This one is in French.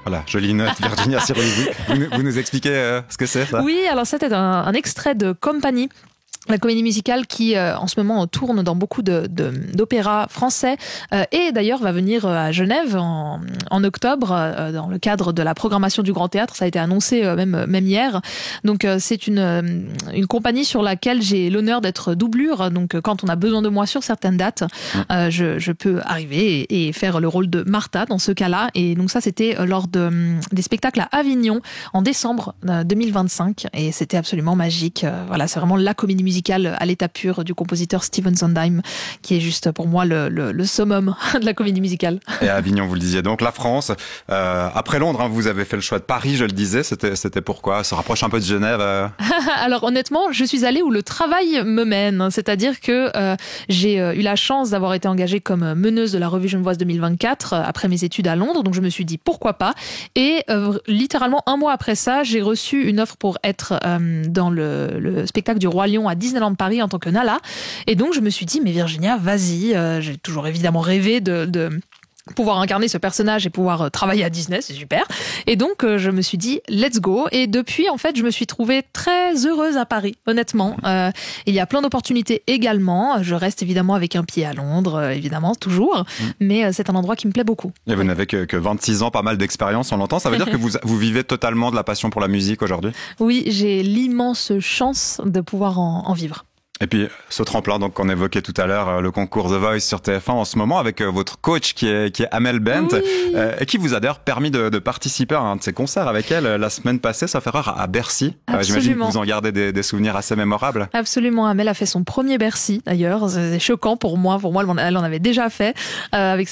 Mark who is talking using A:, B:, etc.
A: Voilà, jolie note, Virginia Siroli. Vous nous expliquez ce que c'est, ça?
B: Oui, alors c'était un extrait de Company. La comédie musicale qui, en ce moment, tourne dans beaucoup d'opéras français et d'ailleurs va venir à Genève en octobre dans le cadre de la programmation du Grand Théâtre. Ça a été annoncé même hier. Donc c'est une compagnie sur laquelle j'ai l'honneur d'être doublure. Donc quand on a besoin de moi sur certaines dates, je peux arriver et faire le rôle de Martha dans ce cas-là. Et donc ça, c'était lors des spectacles à Avignon en décembre 2025 et c'était absolument magique. Voilà, c'est vraiment la comédie musicale à l'état pur du compositeur Stephen Sondheim, qui est juste pour moi le summum de la comédie musicale.
A: Et à Avignon, vous le disiez. Donc la France, après Londres, vous avez fait le choix de Paris, je le disais. C'était pourquoi? Ça rapproche un peu de Genève.
B: Alors honnêtement, je suis allée où le travail me mène. C'est-à-dire que j'ai eu la chance d'avoir été engagée comme meneuse de la revue Genevoise 2024 après mes études à Londres. Donc je me suis dit pourquoi pas. Et littéralement un mois après ça, j'ai reçu une offre pour être dans le spectacle du Roi Lion à Disneyland Paris en tant que Nala. Et donc, je me suis dit, mais Virginia, vas-y. J'ai toujours évidemment rêvé de pouvoir incarner ce personnage et pouvoir travailler à Disney, c'est super. Et donc, je me suis dit, let's go. Et depuis, en fait, je me suis trouvée très heureuse à Paris, honnêtement. Il y a plein d'opportunités également. Je reste évidemment avec un pied à Londres, évidemment, toujours. Mais c'est un endroit qui me plaît beaucoup.
A: Et vous n'avez que 26 ans, pas mal d'expérience, on l'entend. Ça veut dire que vous vivez totalement de la passion pour la musique aujourd'hui?
B: Oui, j'ai l'immense chance de pouvoir en vivre.
A: Et puis ce tremplin donc qu'on évoquait tout à l'heure, le concours The Voice sur TF1 en ce moment avec votre coach qui est Amel Bent,
B: oui.
A: Et qui vous a d'ailleurs permis de participer à un de ses concerts avec elle la semaine passée, sauf erreur, à Bercy. J'imagine que vous en gardez des souvenirs assez mémorables.
B: Absolument, Amel a fait son premier Bercy d'ailleurs, c'est choquant pour moi elle en avait déjà fait avec